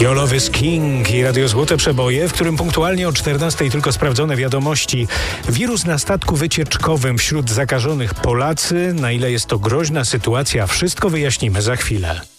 Your Love is King i Radio Złote Przeboje, w którym punktualnie o 14:00 tylko sprawdzone wiadomości. Wirus na statku wycieczkowym, wśród zakażonych Polacy. Na ile jest to groźna sytuacja, wszystko wyjaśnimy za chwilę.